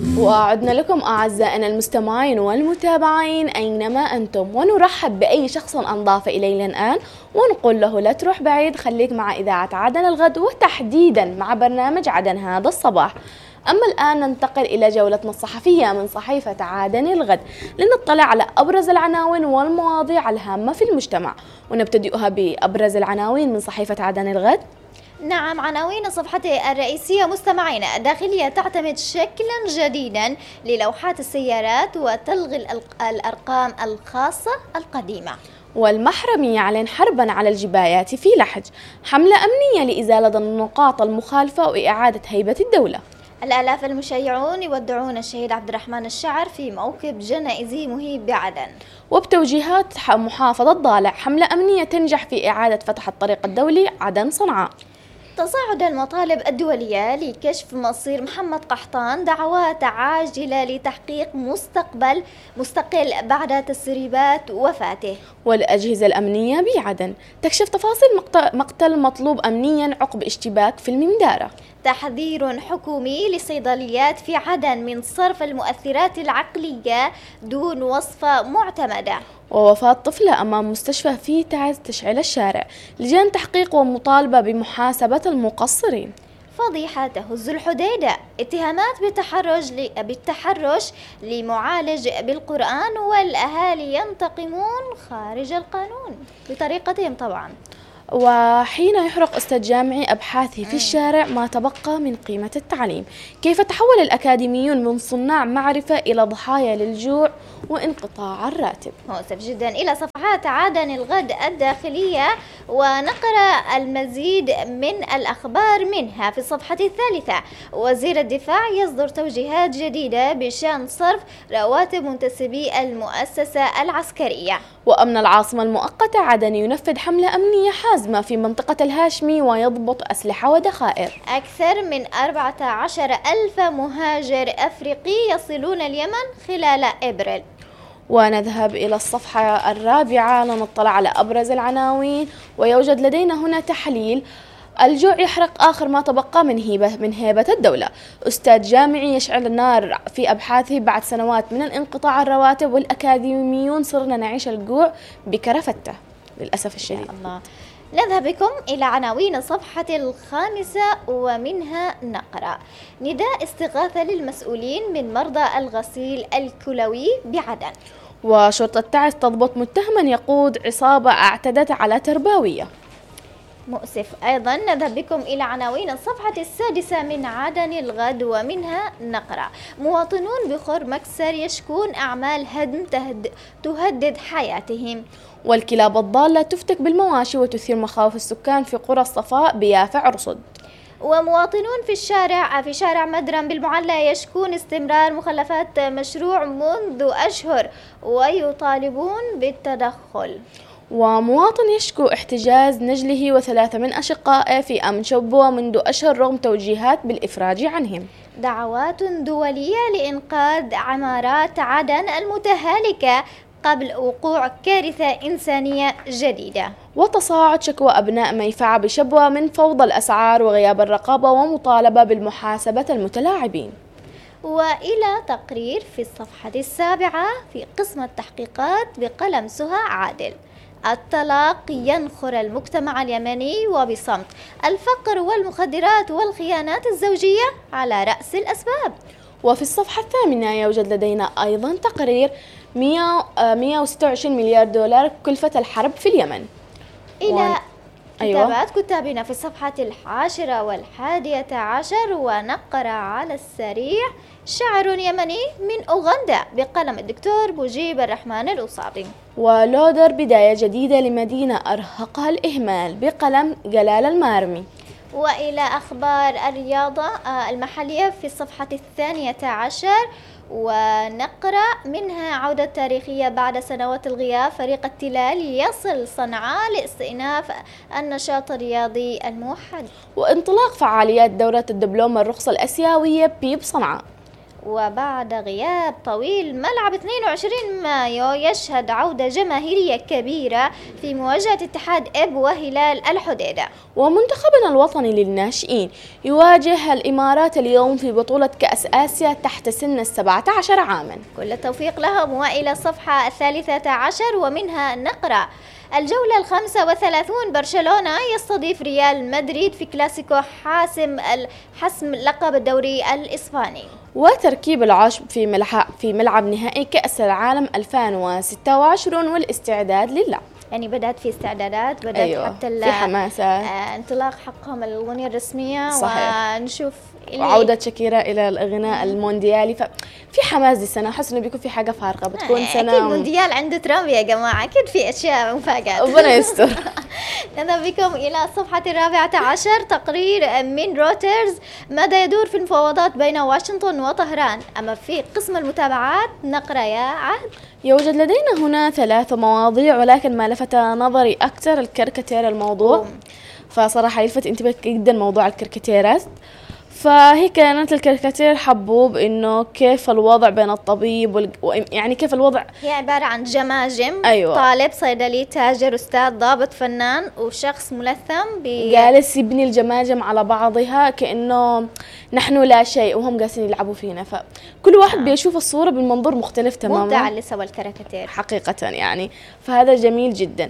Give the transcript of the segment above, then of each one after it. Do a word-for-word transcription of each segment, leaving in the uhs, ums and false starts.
وعدنا لكم أعزائنا المستمعين والمتابعين أينما أنتم، ونرحب بأي شخص انضاف إلينا الآن ونقول له لا تروح بعيد، خليك مع إذاعة عدن الغد وتحديدا مع برنامج عدن هذا الصباح. أما الآن ننتقل إلى جولتنا الصحفية من صحيفة عدن الغد لنطلع على أبرز العناوين والمواضيع الهامة في المجتمع، ونبتدئها بأبرز العناوين من صحيفة عدن الغد. نعم، عناوين صفحته الرئيسية مستمعينا: الداخلية تعتمد شكلا جديدا للوحات السيارات وتلغي الأرقام الخاصة القديمة. والمحرمي يعلن حربا على الجبايات في لحج، حملة أمنية لإزالة النقاط المخالفة وإعادة هيبة الدولة. الآلاف المشيعون يودعون الشهيد عبد الرحمن الشعر في موكب جنائزي مهيب بعدن. وبتوجيهات محافظة ضالع، حملة أمنية تنجح في إعادة فتح الطريق الدولي عدن صنعاء. تصاعد المطالب الدولية لكشف مصير محمد قحطان، دعوات عاجلة لتحقيق مستقبل مستقل بعد تسريبات وفاته. والأجهزة الأمنية بعدن تكشف تفاصيل مقتل مطلوب أمنيا عقب اشتباك في المندارة. تحذير حكومي للصيدليات في عدن من صرف المؤثرات العقلية دون وصفة معتمدة. ووفاة طفلة أمام مستشفى في تعز تشعل الشارع، لجان تحقيق ومطالبة بمحاسبة المقصرين. فضيحة تهز الحديدة، اتهامات بالتحرش ل... بالتحرش لمعالج بالقرآن، والأهالي ينتقمون خارج القانون بطريقتهم طبعا. وحين يحرق أستاذ جامعي أبحاثه في الشارع ما تبقى من قيمة التعليم، كيف تحول الأكاديميون من صناع معرفة إلى ضحايا للجوع وانقطاع الراتب. مؤسف جدا. إلى صفحات عدن الغد الداخلية ونقرأ المزيد من الأخبار منها في الصفحة الثالثة: وزير الدفاع يصدر توجيهات جديدة بشأن صرف رواتب منتسبي المؤسسة العسكرية. وأمن العاصمة المؤقتة عدن ينفذ حملة أمنية حازمة في منطقة الهاشمي ويضبط أسلحة وذخائر. أكثر من أربعة عشر ألف مهاجر أفريقي يصلون اليمن خلال إبريل. ونذهب إلى الصفحة الرابعة لنطلع على أبرز العناوين، ويوجد لدينا هنا تحليل: الجوع يحرق آخر ما تبقى من هيبة من هيبة الدولة، أستاذ جامعي يشعل النار في أبحاثه بعد سنوات من انقطاع الرواتب، والأكاديميون صرنا نعيش الجوع بكرفته للأسف الشديد. الله. نذهب بكم إلى عناوين الصفحة الخامسة ومنها نقرأ: نداء استغاثة للمسؤولين من مرضى الغسيل الكلوي بعدن. وشرطة تعز تضبط متهما يقود عصابة اعتدت على تربوية. مؤسف. أيضا نذهب بكم إلى عناوين الصفحة السادسة من عدن الغد ومنها نقرأ: مواطنون بخور مكسر يشكون أعمال هدم تهد تهدد حياتهم. والكلاب الضالة تفتك بالمواشي وتثير مخاوف السكان في قرى الصفاء بيافع رصد. ومواطنون في الشارع في شارع مدرم بالمعلى يشكون استمرار مخلفات مشروع منذ أشهر ويطالبون بالتدخل. ومواطن يشكو احتجاز نجله وثلاثة من أشقائه في أمن شبوة منذ أشهر رغم توجيهات بالإفراج عنهم. دعوات دولية لإنقاذ عمارات عدن المتهالكة قبل وقوع كارثة إنسانية جديدة. وتصاعد شكوى أبناء ميفعة بشبوة من فوضى الأسعار وغياب الرقابة ومطالبة بالمحاسبة المتلاعبين. وإلى تقرير في الصفحة السابعة في قسم التحقيقات بقلم سهى عادل: الطلاق ينخر المجتمع اليمني وبصمت، الفقر والمخدرات والخيانات الزوجية على رأس الأسباب. وفي الصفحة الثامنة يوجد لدينا أيضا تقرير: مئة وستة وعشرين مليار دولار كلفة الحرب في اليمن. إلى و... كتابات أيوة. كتابنا في الصفحة العاشرة والحادية عشر ونقرأ على السريع: شعر يمني من أوغندا بقلم الدكتور مجيب الرحمن الأصابي. ولودر بداية جديدة لمدينة أرهقها الإهمال بقلم جلال المارمي. وإلى أخبار الرياضة المحلية في الصفحة الثانية عشر ونقرأ منها: عودة تاريخية بعد سنوات الغياب، فريق التلال يصل صنعاء لاستئناف النشاط الرياضي الموحد. وانطلاق فعاليات دورة الدبلوم الرخصة الأسيوية بيب صنعاء. وبعد غياب طويل ملعب اثنين وعشرين مايو يشهد عودة جماهيرية كبيرة في مواجهة اتحاد إب وهلال الحديدة. ومنتخبنا الوطني للناشئين يواجه الإمارات اليوم في بطولة كأس آسيا تحت سن السبعة عشر عاما. كل التوفيق لهم. وإلى الصفحة الثالثة عشر ومنها نقرأ: الجولة الخامسة وثلاثون برشلونة يستضيف ريال مدريد في كلاسيكو حاسم حسم لقب الدوري الإسباني. وتركيب العشب في ملعب في ملعب نهائي كأس العالم ألفين وستة وعشرين والاستعداد للعب. يعني بدأت في استعدادات، بدأت أيوة. حتى في حماسة، آه انطلاق حقهم الأغنية الرسمية. صحيح. ونشوف وعودة شاكيرا إلى الغناء المونديالي، ففي حماس دي السنة. أحس إنه بيكون في حاجة فارقة، بتكون آه سنة أكيد مونديال عند ترامب يا جماعة، أكيد في أشياء مفاجآت. ربنا يستر. نذهب بكم إلى الصفحة الرابعة عشر، تقرير من روترز: ماذا يدور في المفاوضات بين واشنطن وطهران. أما في قسم المتابعات نقرأ يا عهد: يوجد لدينا هنا ثلاث مواضيع، ولكن ما لفت نظري أكثر الكاريكاتير الموضوع. أوه. فصراحة يلفت انتباه جدا موضوع الكاريكاتيرات. فهي كانت الكاريكاتير حبوب إنه كيف الوضع بين الطبيب وال... يعني كيف الوضع، هي عبارة عن جماجم. أيوة. طالب، صيدلي، تاجر، أستاذ، ضابط، فنان، وشخص ملثم ب... جالس يبني الجماجم على بعضها كأنه نحن لا شيء وهم جالسين يلعبوا فينا. فكل واحد آه. بيشوف الصورة بالمنظور مختلف تماما. مبدع اللي سوى الكاريكاتير حقيقة يعني. فهذا جميل جدا.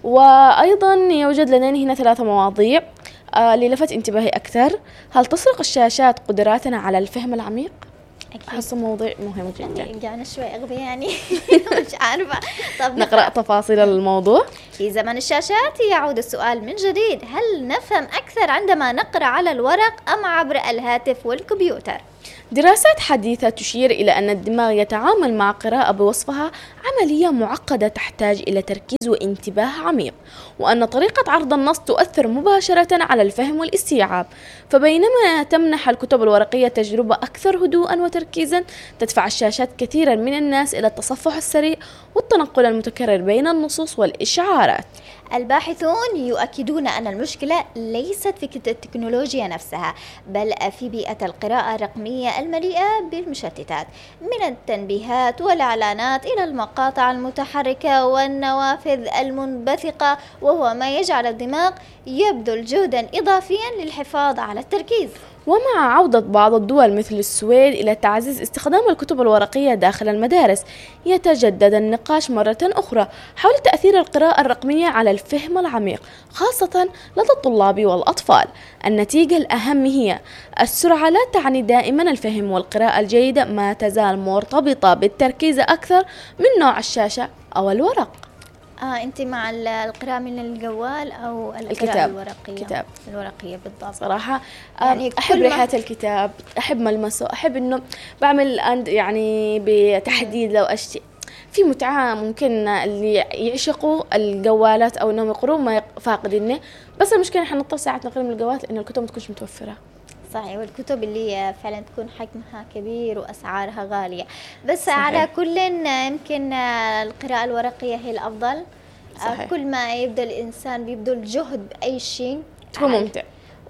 وأيضا يوجد لدينا هنا ثلاثة مواضيع آه اللي لفت انتباهي أكثر: هل تسرق الشاشات قدراتنا على الفهم العميق؟ أحس موضوع مهم جدا. يعني شوي أغبياء يعني. مش عارفة. طب نقرأ تفاصيل الموضوع. في زمن الشاشات يعود السؤال من جديد: هل نفهم أكثر عندما نقرأ على الورق أم عبر الهاتف والكمبيوتر؟ دراسات حديثة تشير إلى أن الدماغ يتعامل مع قراءة بوصفها عملية معقدة تحتاج إلى تركيز وانتباه عميق، وأن طريقة عرض النص تؤثر مباشرة على الفهم والاستيعاب. فبينما تمنح الكتب الورقية تجربة أكثر هدوءا وتركيزا، تدفع الشاشات كثيرا من الناس إلى التصفح السريع والتنقل المتكرر بين النصوص والإشعارات. الباحثون يؤكدون أن المشكلة ليست في التكنولوجيا نفسها، بل في بيئة القراءة الرقمية المليئة بالمشتتات، من التنبيهات والإعلانات إلى المقاطع المتحركة والنوافذ المنبثقة، وهو ما يجعل الدماغ يبذل جهدا إضافيا للحفاظ على التركيز. ومع عودة بعض الدول مثل السويد إلى تعزيز استخدام الكتب الورقية داخل المدارس، يتجدد النقاش مرة أخرى حول تأثير القراءة الرقمية على الفهم العميق، خاصة لدى الطلاب والأطفال. النتيجة الأهم هي السرعة لا تعني دائما الفهم، والقراءة الجيدة ما تزال مرتبطة بالتركيز أكثر من نوع الشاشة أو الورق. آه أنت مع القراءة من الجوال أو القراءة الكتاب. الورقية؟ كتاب. الورقية بالضبط. صراحة يعني أحب ريحة الكتاب، أحب ملمسه، أحب إنه بعمل أند يعني بتحديد لو أشتي في متعة. ممكن اللي يعشقوا الجوالات أو إنهم يقرون ما فاقدينه، بس المشكلة إحنا نضطر ساعات نقرأ من الجوال لأن الكتب ما تكونش متوفرة. صحيح، والكتب اللي فعلا تكون حجمها كبير وأسعارها غالية. بس صحيح. على كل يمكن القراءة الورقية هي الأفضل. صحيح. كل ما يبذل الإنسان بيبذل جهد بأي شيء تكون ممتع،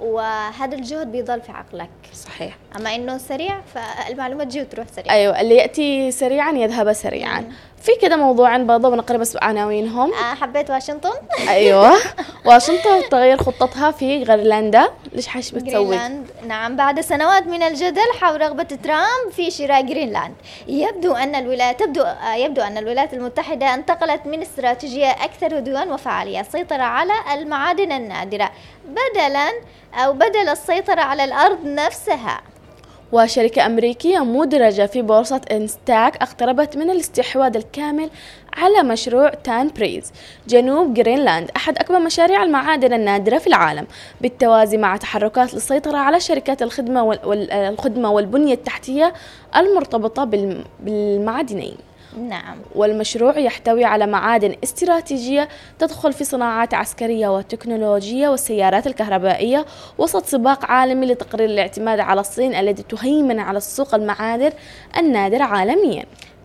وهذا الجهد بيضل في عقلك. صحيح. أما إنه سريع فالمعلومات تجي وتروح سريع. أيوة، اللي يأتي سريعا يذهب سريعا. مم. في كده موضوعين برضه بنقرأ بس عناوينهم. آه حبيت واشنطن. أيوة. واشنطن تغير خطتها في غرينلندا. ليش حاش بتسوي؟ نعم، بعد سنوات من الجدل حول رغبة ترامب في شراء غرينلاند، يبدو أن الولايات تبدو يبدو أن الولايات المتحدة انتقلت من استراتيجية أكثر هدوءا وفعالية، السيطرة على المعادن النادرة بدلا أو بدل السيطرة على الأرض نفسها. وشركة أمريكية مدرجة في بورصة انستاك اقتربت من الاستحواذ الكامل على مشروع تان بريز جنوب غرينلاند، أحد أكبر مشاريع المعادن النادرة في العالم، بالتوازي مع تحركات للسيطرة على شركات الخدمة والخدمة والبنية التحتية المرتبطة بالمعادنين. نعم. والمشروع يحتوي على معادن استراتيجية تدخل في صناعات عسكرية وتكنولوجية والسيارات الكهربائية، وسط سباق عالمي لتقليل الاعتماد على الصين التي تهيمن على السوق المعادن النادرة عالميا.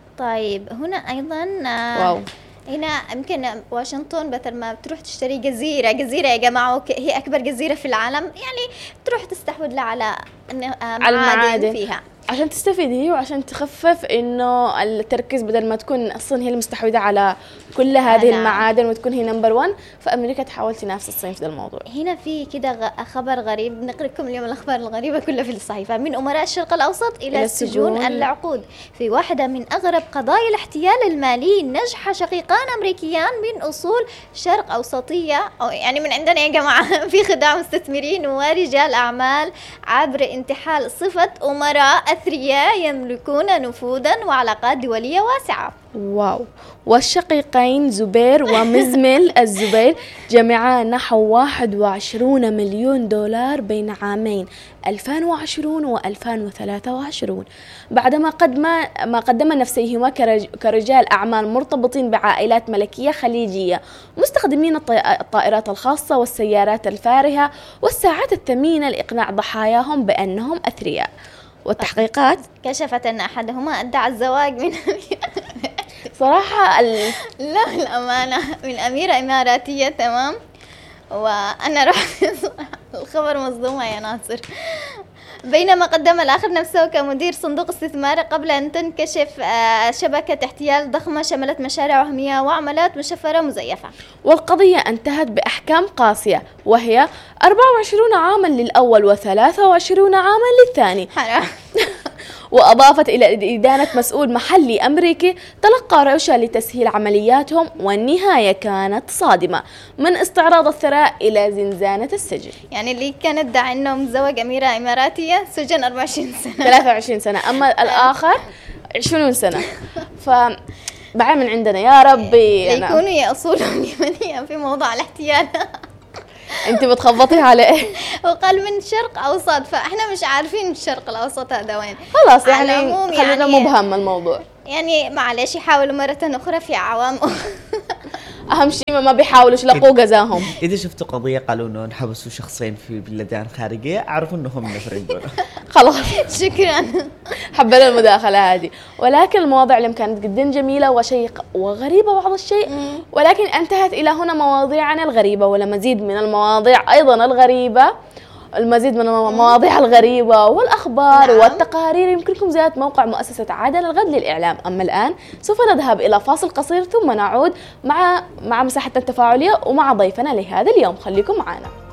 طيب هنا أيضا واو. هنا يمكن واشنطن بدل ما بتروح تشتري جزيرة جزيرة يا جماعة، هي أكبر جزيرة في العالم، يعني تروح تستحوذ لها على معادن فيها. عشان تستفيد هي وعشان تخفف إنه التركيز، بدل ما تكون الصين هي المستحوذة على كل هذه نعم. المعادن وتكون هي نمبر وان، فأمريكا تحاول تنافس الصين في ذا الموضوع. هنا في كده غ- خبر غريب، نقرأ لكم اليوم الأخبار الغريبة كلها في الصحيفة. من أمراء الشرق الأوسط إلى, إلى السجون السجون. العقود. في واحدة من أغرب قضايا الاحتيال المالي، نجح شقيقان أمريكيان من أصول شرق أوسطية، أو يعني من عندنا يا جماعة، في خداع مستثمرين ورجال أعمال عبر انتحال صفة أمراء أثرياء يملكون نفوذا وعلاقات دولية واسعة. واو. والشقيقين زبير ومزمل الزبير جمعا نحو واحد وعشرين مليون دولار بين عامين ألفين وعشرين و ألفين وثلاثة وعشرين، بعدما قدم ما قدم نفسيهما كرج كرجال أعمال مرتبطين بعائلات ملكية خليجية، مستخدمين الطي- الطائرات الخاصة والسيارات الفارهة والساعات الثمينة لإقناع ضحاياهم بأنهم أثرياء. والتحقيقات كشفت أن أحدهما ادعى الزواج من صراحة ال... لا الأمانة من أميرة إماراتية، تمام. وأنا رحت الخبر مصدومة يا ناصر. بينما قدم الآخر نفسه كمدير صندوق استثمار قبل أن تنكشف آه، شبكة احتيال ضخمة شملت مشاريع وهمية وعملات مشفرة مزيفة. والقضية انتهت بأحكام قاسية، وهي أربعة وعشرين عاما للأول وثلاثة وعشرين عاما للثاني. حرام. وأضافت إلى إدانة مسؤول محلي أمريكي تلقى رشوة لتسهيل عملياتهم، والنهاية كانت صادمة، من استعراض الثراء إلى زنزانة السجن. يعني اللي كان ادعى أنه متزوج أميرة إماراتية سجن أربعة وعشرين سنة. ثلاثة وعشرين سنة، أما الآخر عشرين سنة. فبعد من عندنا يا ربي ليكونوا يا أصولهم يمنية في موضوع الاحتيال. انت بتخبطي على ايه؟ وقال من شرق أوسط، فإحنا مش عارفين الشرق الأوسط هذا وين. خلاص على يعني العموم خلينا يعني- مبهم الموضوع. يعني معلش يحاولوا مرة أخرى في عوام. اهم شيء ما بيحاولوش لقوا جزاهم. إذا شفتوا قضية قالوا إنه انحبسوا شخصين في بلدان خارجية، أعرفوا إنهم نفرين دول. خلاص شكرا. حبينا المداخلة هذه، ولكن المواضيع اللي كانت جدا جميلة وشيقة وغريبة بعض الشيء، ولكن انتهت إلى هنا مواضيعنا الغريبة، ولا مزيد من المواضيع أيضا الغريبة، المزيد من المواضيع الغريبة والأخبار نعم. والتقارير. يمكنكم زيارة موقع مؤسسة عدن الغد للإعلام. أما الآن سوف نذهب إلى فاصل قصير ثم نعود مع مع مساحتنا التفاعلية ومع ضيفنا لهذا اليوم. خليكم معنا.